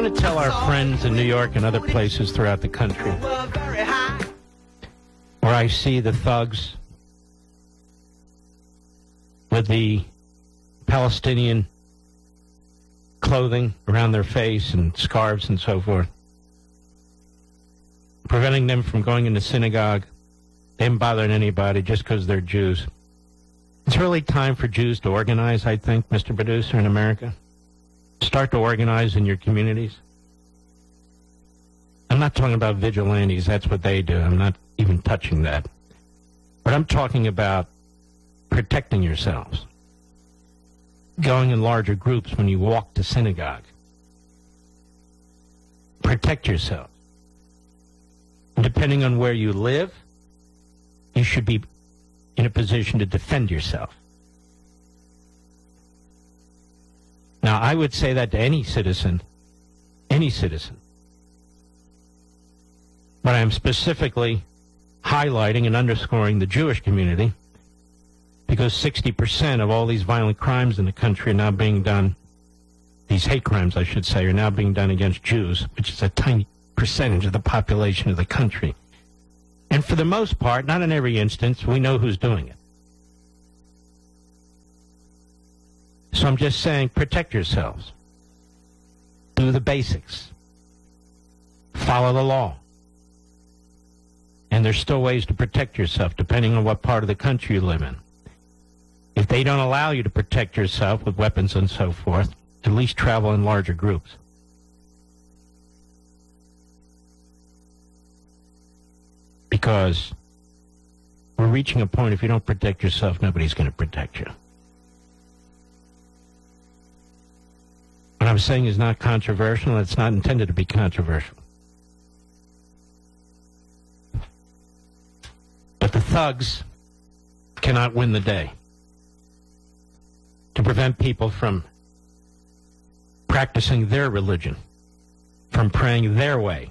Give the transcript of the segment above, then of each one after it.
want to tell our friends in New York and other places throughout the country where I see the thugs with the Palestinian clothing around their face and scarves and so forth, preventing them from going into synagogue, them bothering anybody just because they're Jews. It's really time for Jews to organize, I think, Mr. Producer, in America. Start to organize in your communities. I'm not talking about vigilantes. That's what they do. I'm not even touching that. But I'm talking about protecting yourselves. Going in larger groups when you walk to synagogue. Protect yourself. And depending on where you live, you should be in a position to defend yourself. Now, I would say that to any citizen. But I am specifically highlighting and underscoring the Jewish community because 60% of all these violent crimes in the country are now being done, these hate crimes, I should say, are now being done against Jews, which is a tiny percentage of the population of the country. And for the most part, not in every instance, we know who's doing it. So I'm just saying, protect yourselves. Do the basics. Follow the law. And there's still ways to protect yourself, depending on what part of the country you live in. If they don't allow you to protect yourself with weapons and so forth, at least travel in larger groups. Because we're reaching a point, if you don't protect yourself, nobody's going to protect you. What I'm saying is not controversial. It's not intended to be controversial. But the thugs cannot win the day. To prevent people from practicing their religion, from praying their way.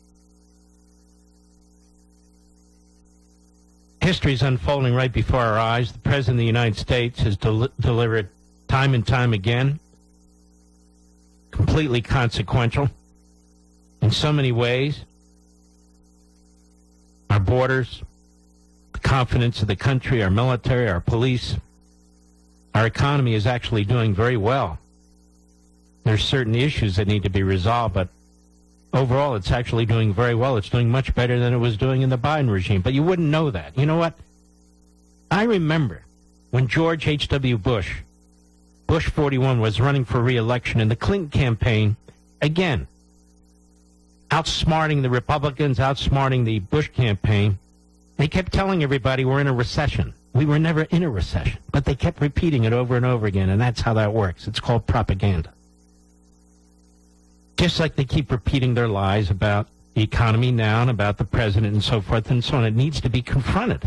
History is unfolding right before our eyes. The President of the United States has delivered time and time again, completely consequential in so many ways. Our borders, the confidence of the country, our military, our police, our economy is actually doing very well. There's certain issues that need to be resolved, but overall, it's actually doing very well. It's doing much better than it was doing in the Biden regime. But you wouldn't know that. You know what? I remember when George H.W. Bush 41, was running for re-election in the Clinton campaign, again, outsmarting the Republicans, outsmarting the Bush campaign. They kept telling everybody we're in a recession. We were never in a recession. But they kept repeating it over and over again, and that's how that works. It's called propaganda. Just like they keep repeating their lies about the economy now and about the president and so forth and so on. It needs to be confronted.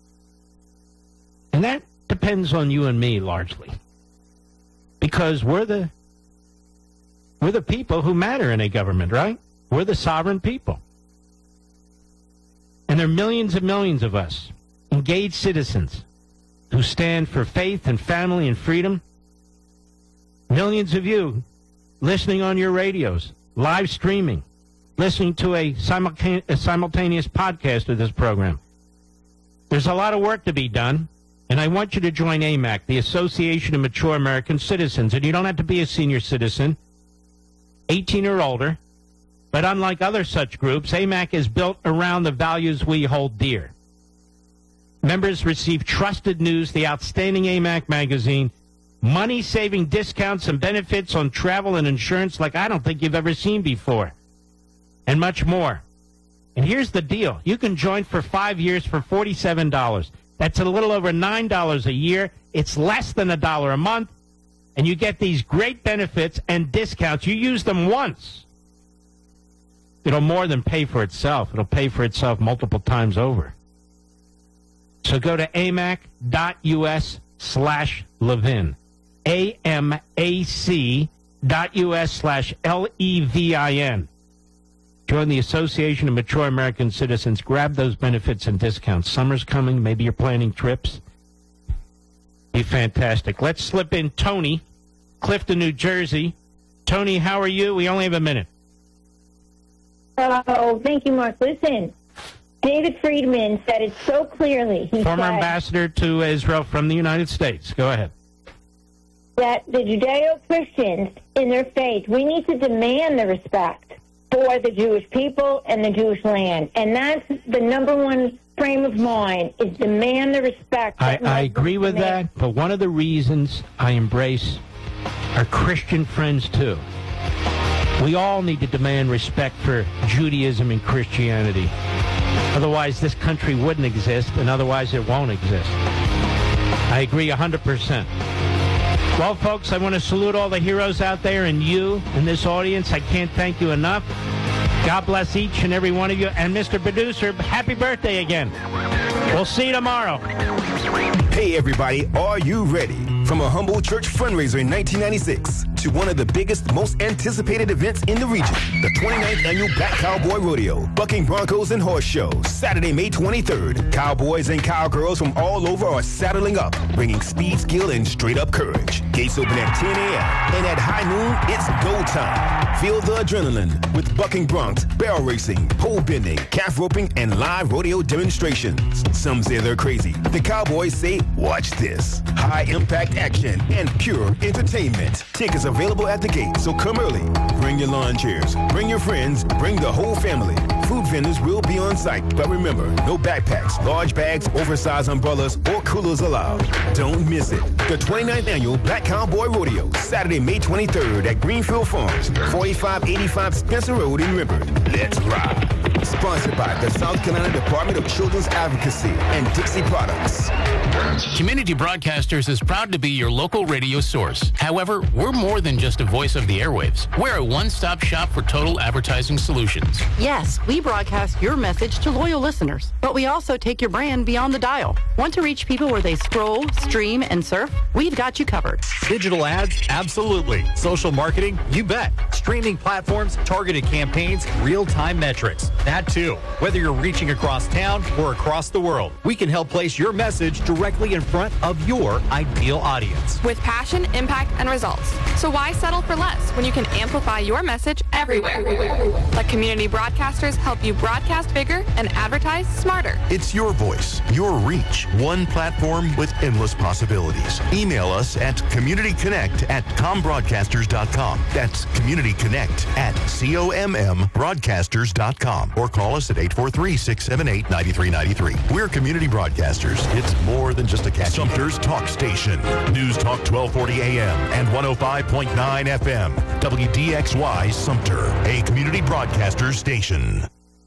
And that depends on you and me largely. Because we're the people who matter in a government, right? We're the sovereign people. And there are millions and millions of us, engaged citizens, who stand for faith and family and freedom. Millions of you listening on your radios, live streaming, listening to a simultaneous podcast of this program. There's a lot of work to be done, and I want you to join AMAC, the Association of Mature American Citizens. And you don't have to be a senior citizen, 18 or older, but unlike other such groups, AMAC is built around the values we hold dear. Members receive trusted news, the outstanding AMAC magazine, money-saving discounts and benefits on travel and insurance like I don't think you've ever seen before, and much more. And here's the deal. You can join for 5 years for $47. That's a little over $9 a year. It's less than $1 a month, and you get these great benefits and discounts. You use them once. It'll more than pay for itself. It'll pay for itself multiple times over. So go to amac.us/Levin. amac.us/LEVIN. Join the Association of Mature American Citizens. Grab those benefits and discounts. Summer's coming. Maybe you're planning trips. Be fantastic. Let's slip in Tony, Clifton, New Jersey. Tony, how are you? We only have a minute. Oh, thank you, Mark. Listen, David Friedman said it so clearly. He Former said ambassador to Israel from the United States. Go ahead. That the Judeo-Christians, in their faith, we need to demand the respect for the Jewish people and the Jewish land. And that's the number one frame of mind, is demand the respect. I agree with that, but one of the reasons I embrace our Christian friends, too. We all need to demand respect for Judaism and Christianity. Otherwise, this country wouldn't exist, and otherwise it won't exist. I agree 100%. Well, folks, I want to salute all the heroes out there and you in this audience. I can't thank you enough. God bless each and every one of you. And Mr. Producer, happy birthday again. We'll see you tomorrow. Hey, everybody, are you ready? From a humble church fundraiser in 1996 to one of the biggest, most anticipated events in the region, the 29th Annual Black Cowboy Rodeo, Bucking Broncos and Horse Show, Saturday, May 23rd. Cowboys and cowgirls from all over are saddling up, bringing speed, skill, and straight-up courage. Gates open at 10 a.m., and at high noon, it's go time. Feel the adrenaline with bucking broncs, barrel racing, pole bending, calf roping, and live rodeo demonstrations. Some say they're crazy. The Cowboys say, watch this. High-impact action and pure entertainment. Tickets available at the gate, so come early. Bring your lawn chairs, bring your friends, bring the whole family. Food vendors will be on site, but remember, no backpacks, large bags, oversized umbrellas, or coolers allowed. Don't miss it. The 29th Annual Black Cowboy Rodeo, Saturday, May 23rd at Greenfield Farms, 4585 Spencer Road in Renford. Let's ride. Sponsored by the South Carolina Department of Children's Advocacy and Dixie Products. Community Broadcasters is proud to be your local radio source. However, we're more than just a voice of the airwaves. We're a one-stop shop for total advertising solutions. Yes, we broadcast your message to loyal listeners, but we also take your brand beyond the dial. Want to reach people where they scroll, stream, and surf? We've got you covered. Digital ads? Absolutely. Social marketing? You bet. Streaming platforms, targeted campaigns, real-time metrics. That too. Whether you're reaching across town or across the world, we can help place your message directly in front of your ideal audience. With passion, impact, and results. So why settle for less when you can amplify your message everywhere? Let Community Broadcasters help you broadcast bigger and advertise smarter. It's your voice, your reach, one platform with endless possibilities. Email us at communityconnect@combroadcasters.com. That's communityconnect@combroadcasters.com. Or call us at 843-678-9393. We're Community Broadcasters. It's more than just a catchy Sumter's Talk Station. News Talk 1240 AM and 105.9 FM. WDXY Sumter, a Community Broadcasters station.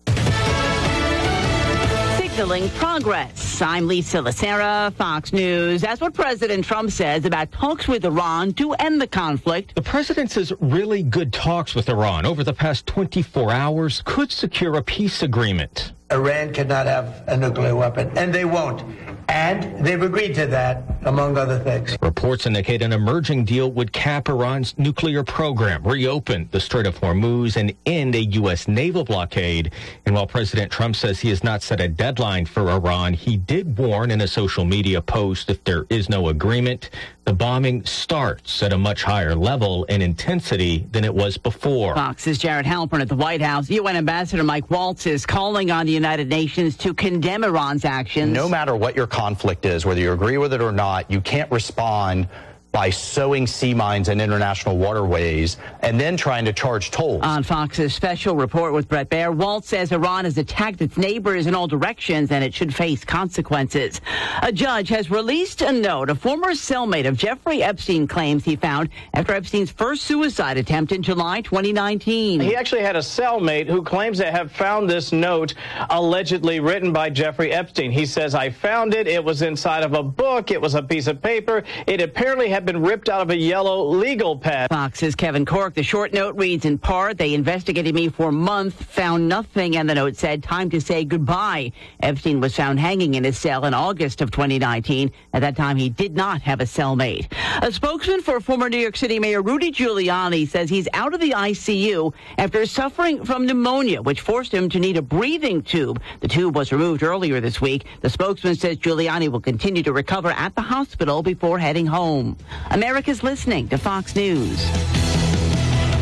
Signaling progress. I'm Lisa Lacera, Fox News. That's what President Trump says about talks with Iran to end the conflict. The president says really good talks with Iran over the past 24 hours could secure a peace agreement. Iran cannot have a nuclear weapon, and they won't. And they've agreed to that, among other things. Reports indicate an emerging deal would cap Iran's nuclear program, reopen the Strait of Hormuz, and end a U.S. naval blockade. And while President Trump says he has not set a deadline for Iran, he did warn in a social media post if there is no agreement, the bombing starts at a much higher level and intensity than it was before. Fox's Jared Halpern at the White House. UN Ambassador Mike Waltz is calling on the United Nations to condemn Iran's actions. No matter what your conflict is, whether you agree with it or not, you can't respond by sowing sea mines in international waterways and then trying to charge tolls. On Fox's special report with Brett Baer, Waltz says Iran has attacked its neighbors in all directions and it should face consequences. A judge has released a note a former cellmate of Jeffrey Epstein claims he found after Epstein's first suicide attempt in July 2019. He actually had a cellmate who claims to have found this note allegedly written by Jeffrey Epstein. He says, I found it. It was inside of a book. It was a piece of paper. It apparently had been ripped out of a yellow legal pad. Fox's Kevin Cork. The short note reads in part, they investigated me for a month, found nothing, and the note said, time to say goodbye. Epstein was found hanging in his cell in August of 2019. At that time, he did not have a cellmate. A spokesman for former New York City Mayor Rudy Giuliani says he's out of the ICU after suffering from pneumonia, which forced him to need a breathing tube. The tube was removed earlier this week. The spokesman says Giuliani will continue to recover at the hospital before heading home. America's listening to Fox News.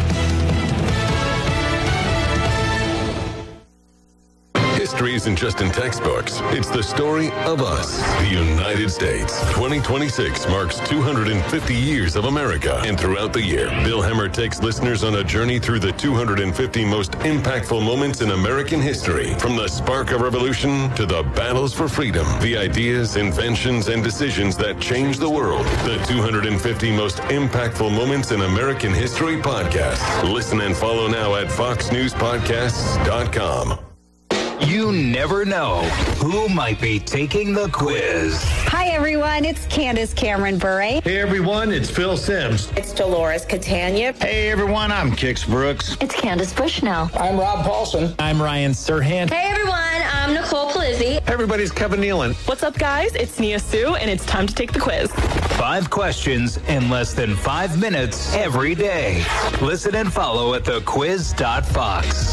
History isn't just in textbooks. It's the story of us, the United States. 2026 marks 250 years of America. And throughout the year, Bill Hemmer takes listeners on a journey through the 250 most impactful moments in American history. From the spark of revolution to the battles for freedom, the ideas, inventions, and decisions that changed the world. The 250 most impactful moments in American history podcast. Listen and follow now at foxnewspodcasts.com. You never know who might be taking the quiz. Hi, everyone. It's Candace Cameron Bure. Hey, everyone. It's Phil Sims. It's Dolores Catania. Hey, everyone. I'm Kix Brooks. It's Candace Bushnell. I'm Rob Paulson. I'm Ryan Serhant. Hey, everyone. I'm Nicole Palizzi. Hey, everybody's Kevin Nealon. What's up, guys? It's Nia Sue, and it's time to take the quiz. 5 questions in less than 5 minutes every day. Listen and follow at thequiz.fox.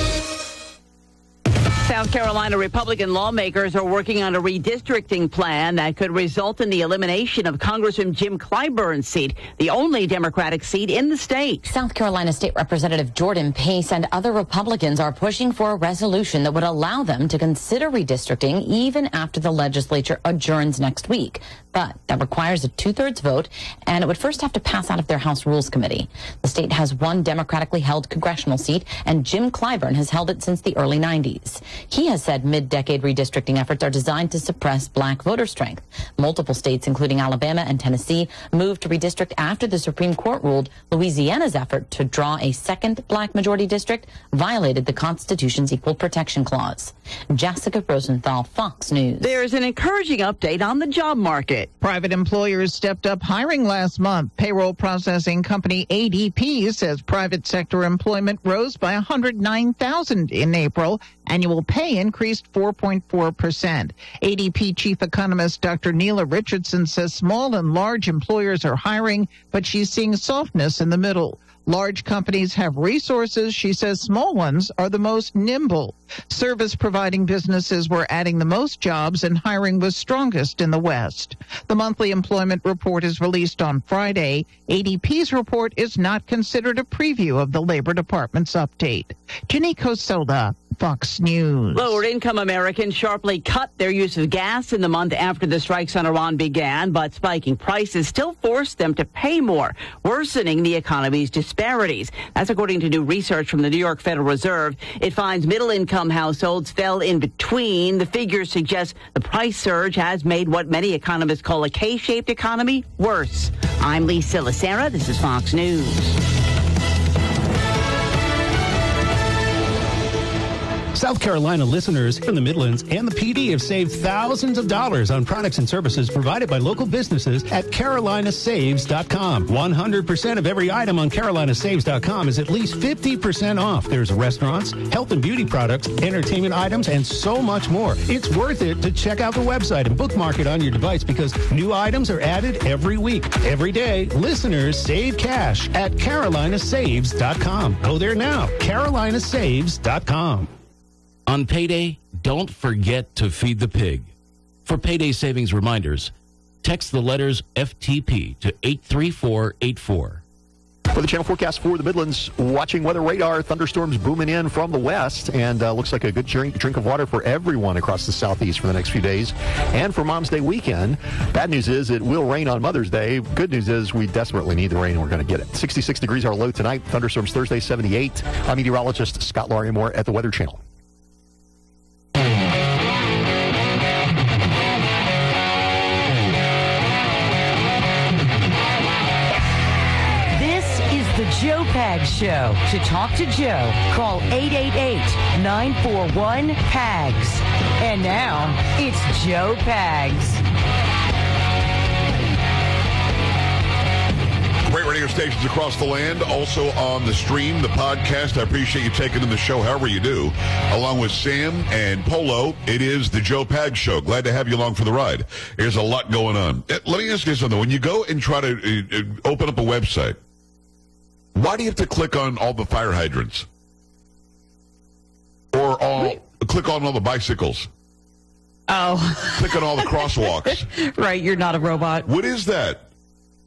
South Carolina Republican lawmakers are working on a redistricting plan that could result in the elimination of Congressman Jim Clyburn's seat, the only Democratic seat in the state. South Carolina State Representative Jordan Pace and other Republicans are pushing for a resolution that would allow them to consider redistricting even after the legislature adjourns next week. But that requires a 2/3 vote, and it would first have to pass out of their House Rules Committee. The state has one democratically held congressional seat, and Jim Clyburn has held it since the early 90s. He has said mid-decade redistricting efforts are designed to suppress black voter strength. Multiple states, including Alabama and Tennessee, moved to redistrict after the Supreme Court ruled Louisiana's effort to draw a second black majority district violated the Constitution's Equal Protection Clause. Jessica Rosenthal, Fox News. There's an encouraging update on the job market. Private employers stepped up hiring last month. Payroll processing company ADP says private sector employment rose by 109,000 in April. Annual pay increased 4.4%. ADP chief economist Dr. Neela Richardson says small and large employers are hiring, but she's seeing softness in the middle. Large companies have resources. She says small ones are the most nimble. Service-providing businesses were adding the most jobs, and hiring was strongest in the West. The monthly employment report is released on Friday. ADP's report is not considered a preview of the Labor Department's update. Jenny Coselda, Fox News. Lower-income Americans sharply cut their use of gas in the month after the strikes on Iran began, but spiking prices still forced them to pay more, worsening the economy's disparities. That's according to new research from the New York Federal Reserve. It finds middle-income households fell in between. The figures suggest the price surge has made what many economists call a K-shaped economy worse. I'm Lisa Lacera. This is Fox News. South Carolina listeners in the Midlands and the PD have saved thousands of dollars on products and services provided by local businesses at CarolinaSaves.com. 100% of every item on CarolinaSaves.com is at least 50% off. There's restaurants, health and beauty products, entertainment items, and so much more. It's worth it to check out the website and bookmark it on your device because new items are added every week. Every day, listeners save cash at CarolinaSaves.com. Go there now, CarolinaSaves.com. On payday, don't forget to feed the pig. For payday savings reminders, text the letters FTP to 83484. For the channel forecast for the Midlands, watching weather radar, thunderstorms booming in from the west, and looks like a good drink of water for everyone across the southeast for the next few days. And for Mom's Day weekend, bad news is it will rain on Mother's Day. Good news is we desperately need the rain and we're going to get it. 66 degrees our low tonight, thunderstorms Thursday, 78. I'm meteorologist Scott Larimore at the Weather Channel. The Joe Pags Show. To talk to Joe, call 888-941-PAGS. And now, it's Joe Pags. Great radio stations across the land, also on the stream, the podcast. I appreciate you taking in the show however you do. Along with Sam and Polo, it is the Joe Pags Show. Glad to have you along for the ride. There's a lot going on. Let me ask you something. When you go and try to open up a website, why do you have to click on all the fire hydrants? Or click on all the bicycles? Oh. Click on all the crosswalks. Right, you're not a robot. What is that?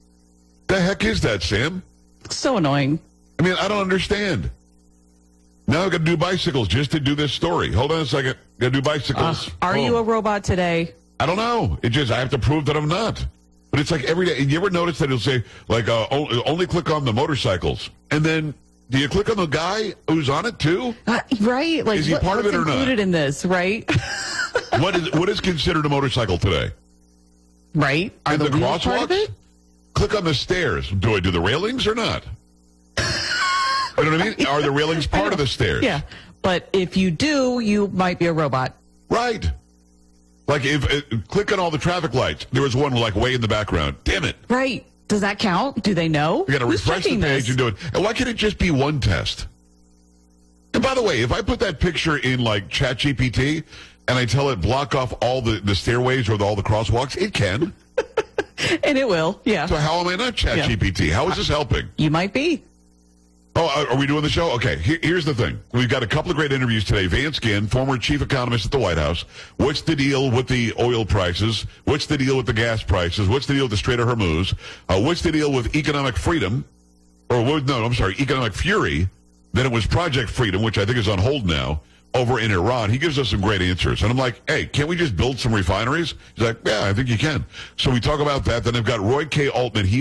The heck is that, Sam? So annoying. I mean, I don't understand. Now I've got to do bicycles just to do this story. Hold on a second. Got to do bicycles. Are you a robot today? I don't know. It just, I have to prove that I'm not. But it's like every day. You ever notice that it'll say, like, only click on the motorcycles? And then, do you click on the guy who's on it, too? Right? Like, is he part of it or not? Included in this, right? What is considered a motorcycle today? Right? Are and the crosswalks? Part of it? Click on the stairs. Do I do the railings or not? You know what I mean? Are the railings part of the stairs? Yeah. But if you do, you might be a robot. Right. Like, click on all the traffic lights. There was one, like, way in the background. Damn it. Right. Does that count? Do they know? You got to refresh the page and do it. And why can't it just be one test? And by the way, if I put that picture in, like, ChatGPT and I tell it block off all the stairways or all the crosswalks, it can. And it will, yeah. So how am I not ChatGPT? Yeah. How is this helping? You might be. Oh, are we doing the show? Okay, here's the thing. We've got a couple of great interviews today. Vance Ginn, former chief economist at the White House. What's the deal with the oil prices? What's the deal with the gas prices? What's the deal with the Strait of Hormuz? What's the deal with economic freedom? Economic fury. Then it was Project Freedom, which I think is on hold now, over in Iran. He gives us some great answers. And I'm like, hey, can't we just build some refineries? He's like, yeah, I think you can. So we talk about that. Then I've got Roy K. Altman. He